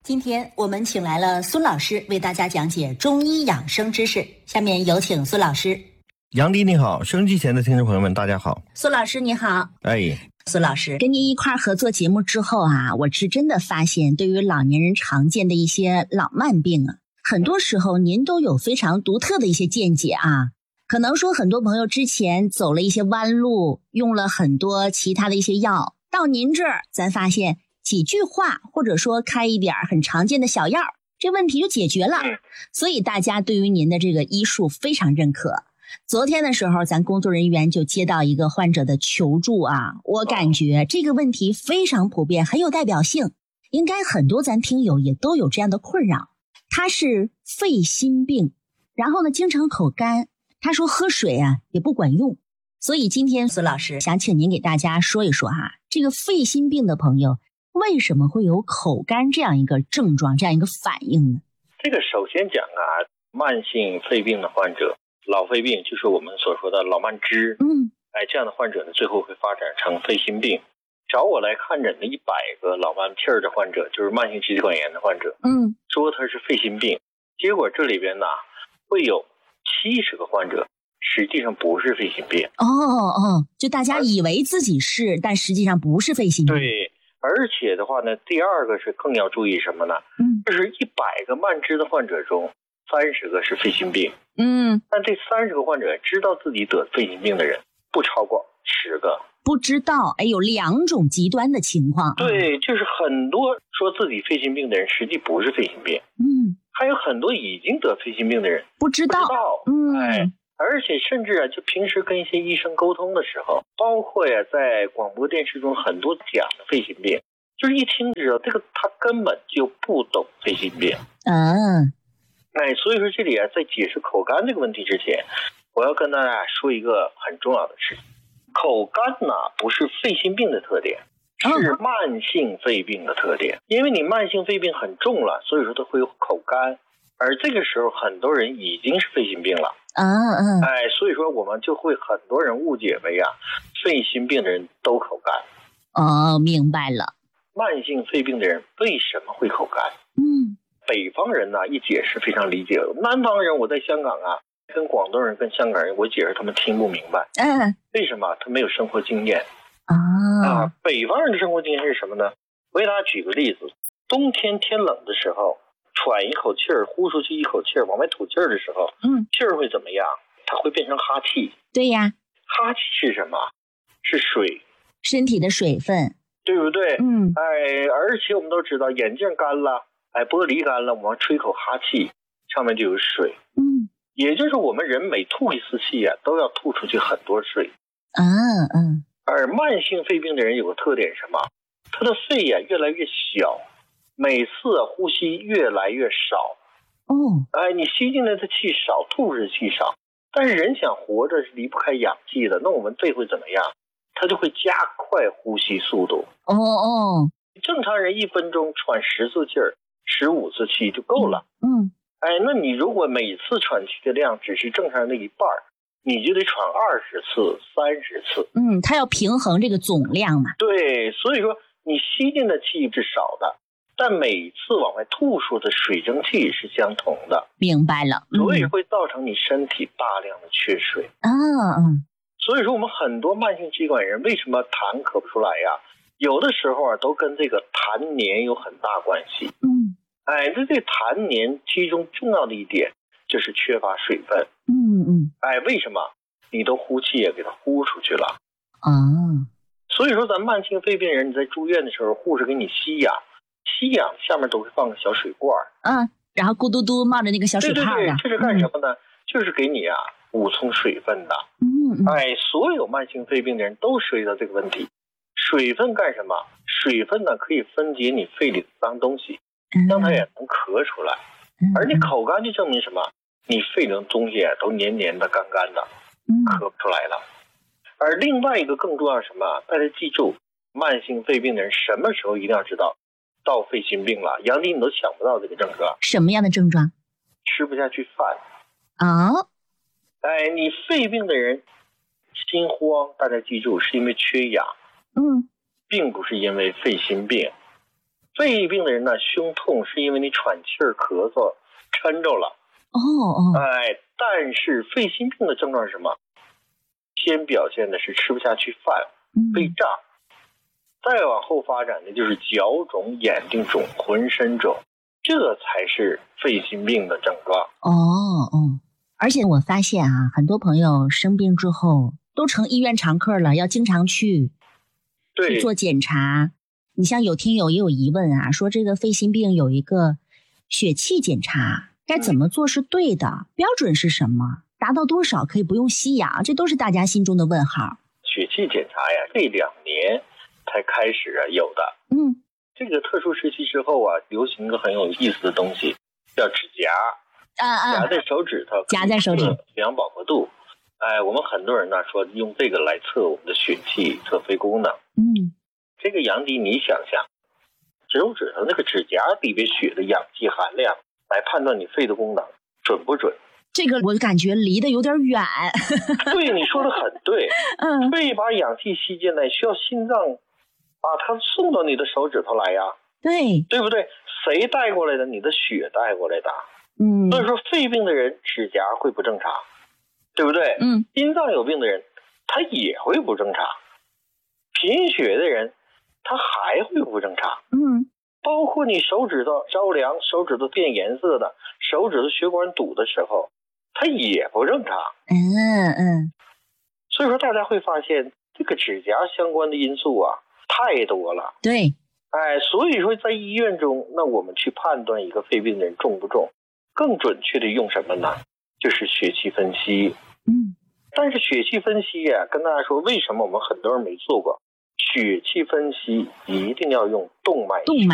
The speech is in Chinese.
今天我们请来了孙老师为大家讲解中医养生知识，下面有请孙老师。 杨迪你好，收音机前的听众朋友们大家好。 孙老师你好。孙老师， 跟您一块儿合作节目之后啊，我是真的发现对于老年人常见的一些老慢病啊，很多时候您都有非常独特的一些见解啊。可能说很多朋友之前走了一些弯路，用了很多其他的一些药，到您这儿咱发现几句话或者说开一点很常见的小药，这问题就解决了。所以大家对于您的这个医术非常认可。昨天的时候咱工作人员就接到一个患者的求助啊，我感觉这个问题非常普遍，很有代表性，应该很多咱听友也都有这样的困扰。他是肺心病，然后呢经常口干，他说喝水啊也不管用。所以今天孙老师想请您给大家说一说哈，这个肺心病的朋友为什么会有口干这样一个症状，这样一个反应呢？ 这个首先讲啊，慢性肺病的患者，老肺病就是我们所说的老慢支，这样的患者呢，最后会发展成肺心病。找我来看诊的100个老慢气儿的患者，就是慢性支气管炎的患者，说他是肺心病，结果这里边呢会有70个患者实际上不是肺心病。 就大家以为自己是，但实际上不是肺心病。 对，而且的话呢，第二个是更要注意什么呢？就是100个慢支的患者中30个是肺心病。但这30个患者知道自己得肺心病的人不超过10个。 不知道，有2种极端的情况。 对，就是很多说自己肺心病的人实际不是肺心病。还有很多已经得肺心病的人不知道。 而且甚至就平时跟一些医生沟通的时候，包括在广播电视中很多讲的肺心病，就是一听知道这个他根本就不懂肺心病。所以说这里在解释口干这个问题之前，我要跟大家说一个很重要的事情。口干呢不是肺心病的特点，是慢性肺病的特点。因为你慢性肺病很重了，所以说它会有口干，而这个时候很多人已经是肺心病了。所以说我们就会很多人误解为肺心病的人都口干。 明白了。 慢性肺病的人为什么会口干？北方人呢一解释非常理解，南方人我在香港跟广东人跟香港人我解释他们听不明白。为什么？他没有生活经验。北方人的生活经验是什么呢？我给大家举个例子，冬天天冷的时候，喘一口气儿，呼出去一口气儿，往外吐气儿的时候，气儿会怎么样？它会变成哈气。 对呀， 哈气是什么？是水， 身体的水分， 对不对？而且我们都知道，眼镜干了，玻璃干了，我们吹口哈气，上面就有水。也就是我们人每吐一次气都要吐出去很多水。而慢性肺病的人有个特点是什么？他的肺越来越小，每次呼吸越来越少。你吸进来的气少，吐出的气少，但是人想活着是离不开氧气的，那我们肺会怎么样？它就会加快呼吸速度。正常人1分钟喘10次气儿，15次气就够了。那你如果每次喘气的量只是正常人的1半，你就得喘20次、30次。 它要平衡这个总量嘛。 对，所以说你吸进的气是少的，但每次往外吐出的水蒸气是相同的。 明白了。 所以会造成你身体大量的缺水。所以说我们很多慢性支气管炎为什么痰咳不出来有的时候都跟这个痰黏有很大关系。这痰黏其中重要的一点就是缺乏水分。为什么？你都呼气也给它呼出去了。所以说咱慢性肺病人，你在住院的时候，护士给你吸氧下面都会放个小水罐。 然后咕嘟嘟冒着那个小水泡的。 对，这是干什么呢？就是给你补充水分的。所有慢性肺病的人都涉及到这个问题。水分干什么？水分呢可以分解你肺里的脏东西，让它也能咳出来。而你口干就证明什么？你肺里的东西都黏黏的、干干的，咳不出来了。而另外一个更重要是什么？大家记住，慢性肺病的人什么时候一定要知道到肺心病了？杨迪你都想不到这个症状。 什么样的症状？ 吃不下去饭。你肺病的人心慌，大家记住是因为缺氧。并不是因为肺心病。 肺病的人呢，胸痛是因为你喘气儿、咳嗽、抻着了。但是肺心病的症状是什么？先表现的是吃不下去饭，胃胀，再往后发展的就是脚肿、眼睛肿、浑身肿，这才是肺心病的症状。 而且我发现啊，很多朋友生病之后都成医院常客了，要经常去做检查。你像有听友也有疑问啊，说这个肺心病有一个血气检查，该怎么做是对的？标准是什么？达到多少可以不用吸氧？这都是大家心中的问号。 血气检查呀，这2年才开始有的。这个特殊时期之后啊，流行一个很有意思的东西，叫指甲。夹在手指头， 夹在手指量饱和度。我们很多人呢说用这个来测我们的血气，测肺功能。这个杨迪，你想想，手指头那个指甲里边血的氧气含量，来判断你肺的功能准不准？ 这个我感觉离得有点远。 对，你说的很对。肺把氧气吸进来，需要心脏把它送到你的手指头来呀。对不对？谁带过来的？你的血带过来的。所以说肺病的人指甲会不正常，对不对？心脏有病的人他也会不正常，贫血的人他还会不正常。包括你手指头着凉，手指头变颜色的，手指头血管堵的时候，它也不正常。所以说大家会发现这个指甲相关的因素啊太多了。 对。 所以说在医院中，那我们去判断一个肺病的人重不重，更准确的用什么呢？就是血气分析。但是血气分析啊，跟大家说为什么我们很多人没做过？血气分析一定要用动脉